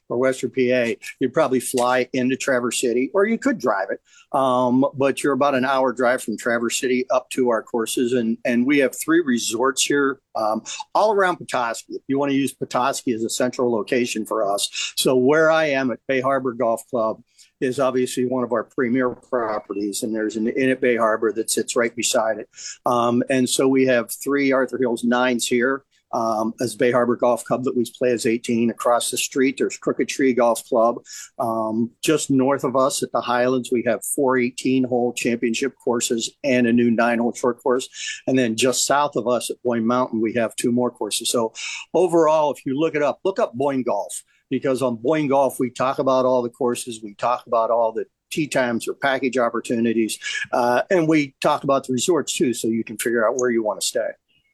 or Western PA, you'd probably fly into Traverse City, or you could drive it. But you're about an hour drive from Traverse City up to our courses. And we have 3 resorts here all around Petoskey. If you want to use Petoskey as a central location for us. So where I am at Bay Harbor Golf Club is obviously one of our premier properties, and there's an inn at Bay Harbor that sits right beside it. And so we have 3 Arthur Hills 9s here as Bay Harbor Golf Club that we play as 18. Across the street, there's Crooked Tree Golf Club. Just north of us at the Highlands, we have 4 18-hole championship courses and a new 9-hole short course. And then just south of us at Boyne Mountain, we have 2 more courses. So overall, if you look up Boyne Golf, because on Boyne Golf, we talk about all the courses, we talk about all the tee times or package opportunities, and we talk about the resorts too, so you can figure out where you want to stay.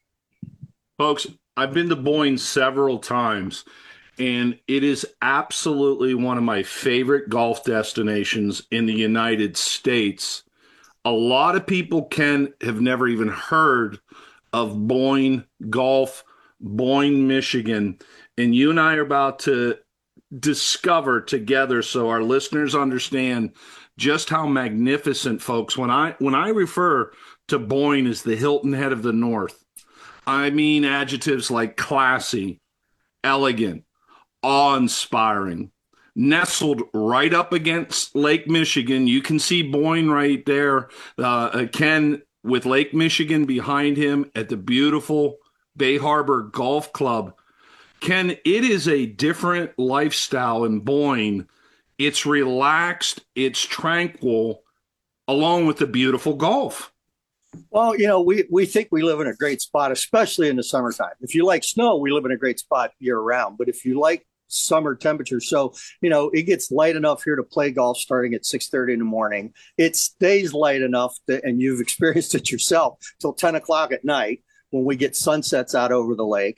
Folks, I've been to Boyne several times, and it is absolutely one of my favorite golf destinations in the United States. A lot of people have never even heard of Boyne Golf, Boyne, Michigan, and you and I are about to discover together so our listeners understand just how magnificent, folks. When I refer to Boyne as the Hilton Head of the North, I mean adjectives like classy, elegant, awe-inspiring, nestled right up against Lake Michigan. You can see Boyne right there. Ken, with Lake Michigan behind him at the beautiful Bay Harbor Golf Club. Ken, it is a different lifestyle in Boyne. It's relaxed, it's tranquil, along with the beautiful golf. Well, we think we live in a great spot, especially in the summertime. If you like snow, we live in a great spot year round. But if you like summer temperatures, so, it gets light enough here to play golf starting at 6:30 in the morning. It stays light enough and you've experienced it yourself, till 10 o'clock at night when we get sunsets out over the lake.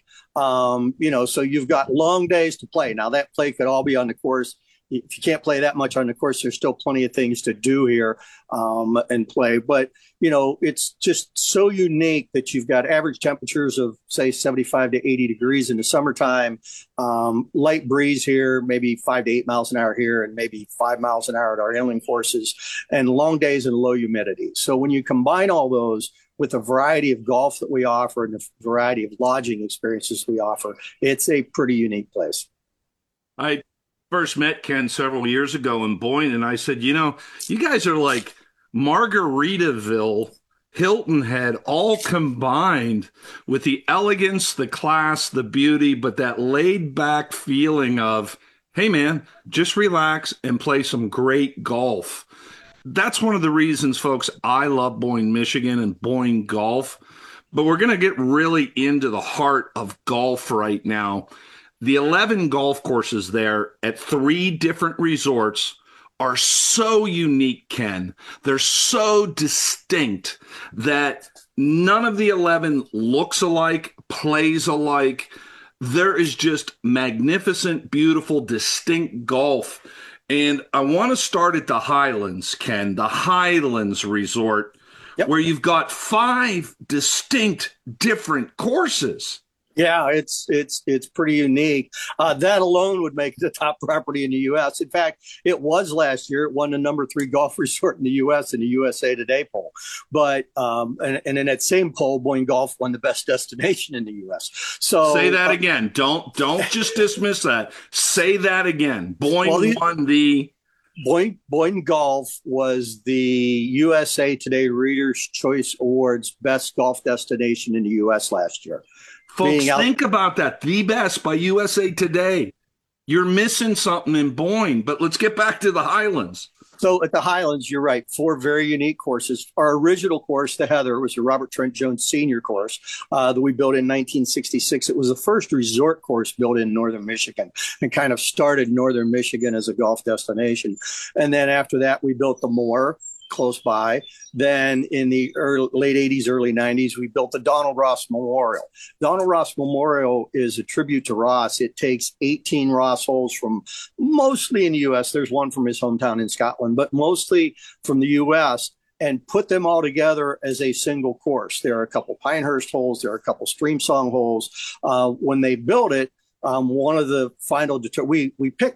So you've got long days to play. Now, that play could all be on the course. If you can't play that much on the course, there's still plenty of things to do here and play. But, it's just so unique that you've got average temperatures of, say, 75 to 80 degrees in the summertime, light breeze here, maybe 5 to 8 miles an hour here, and maybe 5 miles an hour at our inland courses, and long days and low humidity. So when you combine all those with the variety of golf that we offer and the variety of lodging experiences we offer, it's a pretty unique place. I first met Ken several years ago in Boyne, and I said, you guys are like Margaritaville, Hilton Head, all combined with the elegance, the class, the beauty, but that laid-back feeling of, hey, man, just relax and play some great golf. That's one of the reasons, folks, I love Boyne, Michigan and Boyne Golf. But we're going to get really into the heart of golf right now. The 11 golf courses there at 3 different resorts are so unique, Ken. They're so distinct that none of the 11 looks alike, plays alike. There is just magnificent, beautiful, distinct golf. And I want to start at the Highlands, Ken, the Highlands Resort, where you've got 5 distinct different courses. Yeah, it's pretty unique. That alone would make it the top property in the U.S. In fact, it was last year. It won the number 3 golf resort in the U.S. in the USA Today poll. But and in that same poll, Boyne Golf won the best destination in the U.S. So say that again. Don't just dismiss that. Say that again. Boyne won the. Boyne Golf was the USA Today Reader's Choice Awards best golf destination in the U.S. last year. Folks, think about that. The best by USA Today. You're missing something in Boyne, but let's get back to the Highlands. So at the Highlands, you're right, 4 very unique courses. Our original course, the Heather, was the Robert Trent Jones Senior course that we built in 1966. It was the first resort course built in northern Michigan and kind of started northern Michigan as a golf destination. And then after that, we built the Moore close by. Then in the late 80s, early 90s, we built the Donald Ross Memorial. Donald Ross Memorial is a tribute to Ross. It takes 18 Ross holes from mostly in the U.S. There's one from his hometown in Scotland, but mostly from the U.S., and put them all together as a single course. There are a couple Pinehurst holes. There are a couple Stream Song holes. When they built it, one of the final we picked